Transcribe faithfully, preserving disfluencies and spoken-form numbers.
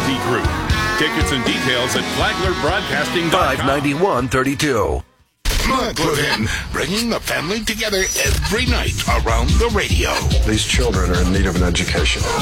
Realty Group. Tickets and details at flagler broadcasting dot com. five ninety-one thirty-two. Mark Levin, bringing the family together every night around the radio. These children are in need of an education.